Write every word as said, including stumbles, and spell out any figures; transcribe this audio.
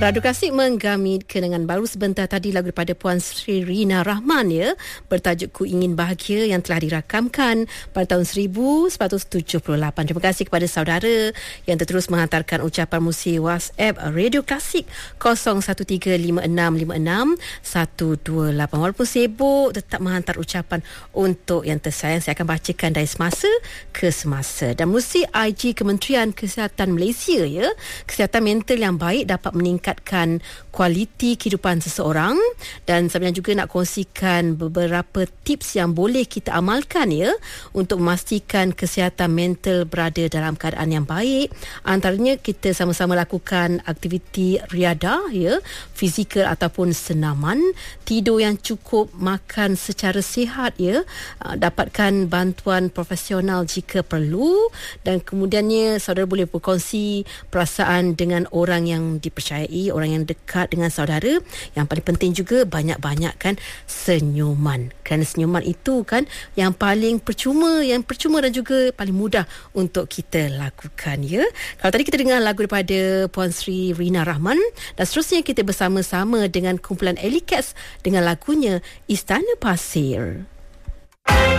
Radu Klasik menggami kenangan baru sebentar tadi lagu daripada Puan Sri Rina Rahman ya, bertajuk Ku Ingin Bahagia yang telah dirakamkan pada tahun seribu sembilan ratus tujuh puluh lapan. Terima kasih kepada saudara yang terus menghantarkan ucapan musi WhatsApp Radio Klasik kosong satu tiga lima enam lima enam satu dua lapan. Walaupun sibuk tetap menghantar ucapan untuk yang tersayang. Saya akan bacakan dari semasa ke semasa. Dan musi I G Kementerian Kesihatan Malaysia ya, kesihatan mental yang baik dapat meningkatkan kualiti kehidupan seseorang, dan sebenarnya juga nak kongsikan beberapa tips yang boleh kita amalkan ya untuk memastikan kesihatan mental berada dalam keadaan yang baik. Antaranya kita sama-sama lakukan aktiviti riadah ya, fizikal ataupun senaman, tidur yang cukup, makan secara sihat ya, dapatkan bantuan profesional jika perlu, dan kemudiannya saudara boleh berkongsi perasaan dengan orang yang dipercayai, orang yang dekat dengan saudara. Yang paling penting juga banyak-banyakkan senyuman, kerana senyuman itu kan yang paling percuma, yang percuma dan juga paling mudah untuk kita lakukan ya. Kalau tadi kita dengar lagu daripada Puan Sri Rina Rahman, dan seterusnya kita bersama-sama dengan kumpulan Ellie Cats dengan lagunya Istana Pasir.